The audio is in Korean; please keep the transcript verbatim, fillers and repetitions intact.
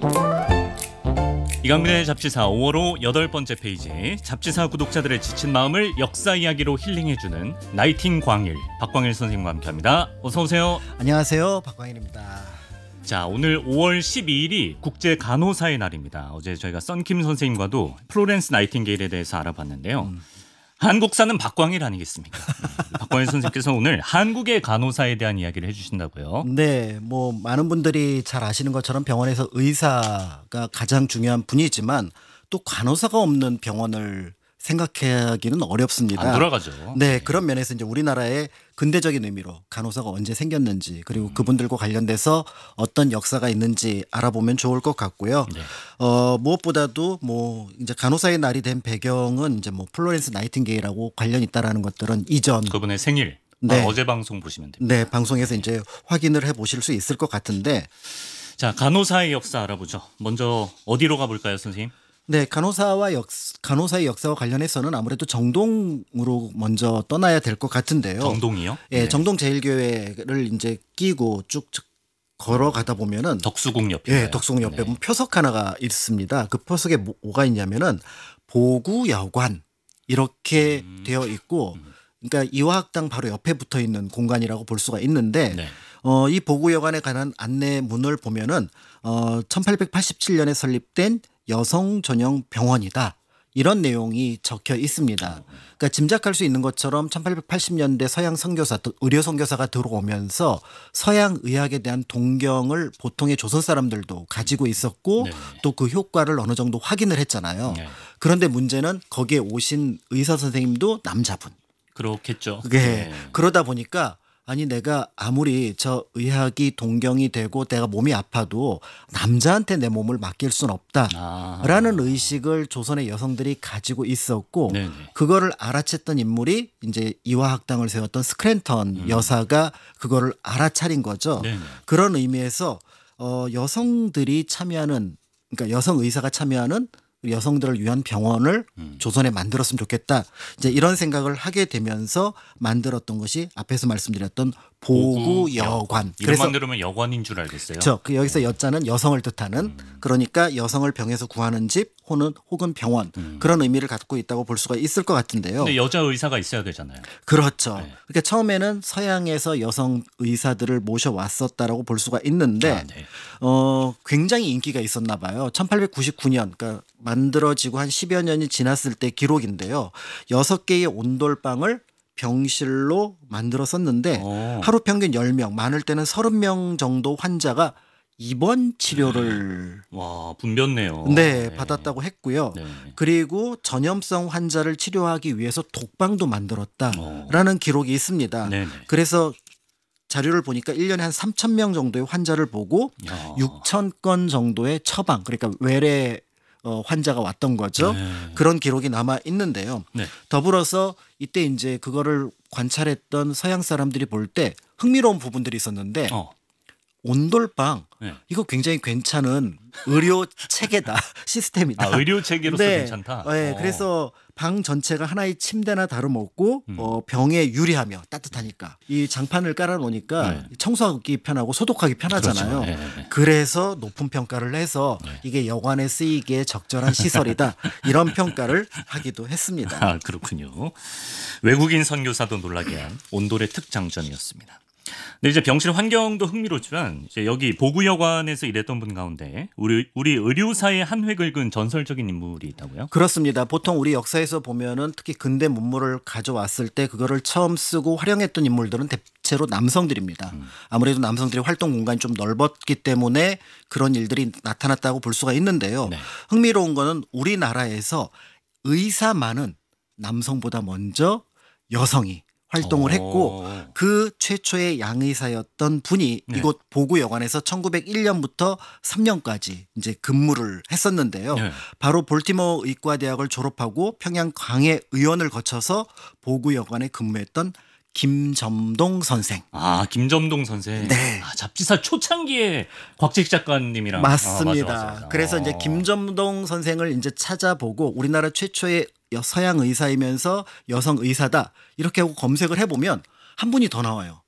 이강민의 잡지사 오월호 여덟 번째 페이지, 잡지사 구독자들의 지친 마음을 역사 이야기로 힐링해주는 나이팅 광일, 박광일 선생님과 함께합니다. 어서 오세요. 안녕하세요, 박광일입니다. 자, 오늘 오월 십이일이 국제 간호사의 날입니다. 어제 저희가 썬킴 선생님과도 플로렌스 나이팅게일에 대해서 알아봤는데요. 음. 한국사는 박광일 아니겠습니까? 네, 박광일 선생님께서 오늘 한국의 간호사에 대한 이야기를 해주신다고요. 네, 뭐 많은 분들이 잘 아시는 것처럼 병원에서 의사가 가장 중요한 분이지만 또 간호사가 없는 병원을 생각하기는 어렵습니다. 안 돌아가죠. 네, 그런 면에서 이제 우리나라의 근대적인 의미로 간호사가 언제 생겼는지, 그리고 음. 그분들과 관련돼서 어떤 역사가 있는지 알아보면 좋을 것 같고요. 네. 어, 무엇보다도 뭐 이제 간호사의 날이 된 배경은 이제 뭐 플로렌스 나이팅게일하고 관련 있다라는 것들은 이전 그분의 생일, 네. 아, 어제 방송 보시면 됩니다. 네, 방송에서 이제 확인을 해 보실 수 있을 것 같은데, 자, 간호사의 역사 알아보죠. 먼저 어디로 가볼까요, 선생님? 네, 간호사와 역 간호사의 역사와 관련해서는 아무래도 정동으로 먼저 떠나야 될 것 같은데요. 정동이요? 예, 네. 정동 제일교회를 이제 끼고 쭉 걸어가다 보면은 덕수궁 옆에, 예, 덕수궁 옆에 보면 네. 표석 하나가 있습니다. 그 표석에 뭐가 있냐면은 보구여관 이렇게 음. 되어 있고, 그러니까 이화학당 바로 옆에 붙어 있는 공간이라고 볼 수가 있는데, 네. 어, 이 보구여관에 관한 안내문을 보면은 어, 천팔백팔십칠년에 설립된 여성 전용 병원이다, 이런 내용이 적혀 있습니다. 그러니까 짐작할 수 있는 것처럼 천팔백팔십년대 서양 선교사, 의료 선교사가 들어오면서 서양 의학에 대한 동경을 보통의 조선 사람들도 가지고 있었고, 또 그 효과를 어느 정도 확인을 했잖아요. 네. 그런데 문제는 거기에 오신 의사 선생님도 남자분. 그렇겠죠. 그게 네. 그러다 그러다 보니까 아니 내가 아무리 저 의학이 동경이 되고 내가 몸이 아파도 남자한테 내 몸을 맡길 수는 없다라는 아. 의식을 조선의 여성들이 가지고 있었고, 네네. 그거를 알아챘던 인물이 이제 이화학당을 세웠던 스크랜턴 음. 여사가 그거를 알아차린 거죠. 네네. 그런 의미에서 어, 여성들이 참여하는, 그러니까 여성 의사가 참여하는 여성들을 위한 병원을 음. 조선에 만들었으면 좋겠다, 이제 이런 생각을 하게 되면서 만들었던 것이 앞에서 말씀드렸던 보구여관. 이름만 들으면 여관인 줄 알겠어요. 그렇죠. 그 여기서 여자는 여성을 뜻하는, 음. 그러니까 여성을 병에서 구하는 집 혹은 혹은 병원, 음. 그런 의미를 갖고 있다고 볼 수가 있을 것 같은데요. 근데 여자 의사가 있어야 되잖아요. 그렇죠. 네. 그러니까 처음에는 서양에서 여성 의사들을 모셔왔었다라고 볼 수가 있는데, 아, 네. 어, 굉장히 인기가 있었나 봐요. 천팔백구십구년, 그러니까 만들어지고 한 십여 년이 지났을 때 기록인데요. 여섯 개의 온돌방을 병실로 만들었었는데 오. 하루 평균 열 명, 많을 때는 서른 명 정도 환자가 입원 치료를 네. 와, 분변네요. 네, 네. 받았다고 했고요. 네. 그리고 전염성 환자를 치료하기 위해서 독방도 만들었다라는 오. 기록이 있습니다. 네네. 그래서 자료를 보니까 일 년에 한 삼천 명 정도의 환자를 보고 야. 육천 건 정도의 처방, 그러니까 외래 어, 환자가 왔던 거죠. 네. 그런 기록이 남아 있는데요. 네. 더불어서 이때 이제 그거를 관찰했던 서양 사람들이 볼 때 흥미로운 부분들이 있었는데, 어. 온돌방, 네. 이거 굉장히 괜찮은 의료 체계다, 시스템이다. 아, 의료 체계로서 네. 괜찮다. 네. 그래서 방 전체가 하나의 침대나 다름없고 음. 어, 병에 유리하며 따뜻하니까 이 장판을 깔아놓으니까 네. 청소하기 편하고 소독하기 편하잖아요. 그렇죠. 네. 그래서 높은 평가를 해서 네. 이게 여관에 쓰이기에 적절한 시설이다, 이런 평가를 하기도 했습니다. 아, 그렇군요. 외국인 선교사도 놀라게 한 온돌의 특장점이었습니다. 근데 이제 병실 환경도 흥미롭지만, 이제 여기 보구여관에서 일했던 분 가운데 우리 우리 의료사의 한 획을 그은 전설적인 인물이 있다고요? 그렇습니다. 보통 우리 역사에서 보면은 특히 근대 문물을 가져왔을 때 그거를 처음 쓰고 활용했던 인물들은 대체로 남성들입니다. 음. 아무래도 남성들의 활동 공간이 좀 넓었기 때문에 그런 일들이 나타났다고 볼 수가 있는데요. 네. 흥미로운 거는 우리나라에서 의사만은 남성보다 먼저 여성이 활동을 했고, 그 최초의 양의사였던 분이 네. 이곳 보구여관에서 천구백일년부터 삼년까지 이제 근무를 했었는데요. 네. 바로 볼티모어 의과대학을 졸업하고 평양 광해 의원을 거쳐서 보구여관에 근무했던 김점동 선생. 아, 김점동 선생. 네. 아, 잡지사 초창기에 곽재식 작가님이랑. 맞습니다. 아, 맞아, 맞아. 그래서 이제 김점동 선생을 이제 찾아보고 우리나라 최초의 서양 의사이면서 여성 의사다, 이렇게 하고 검색을 해보면 한 분이 더 나와요.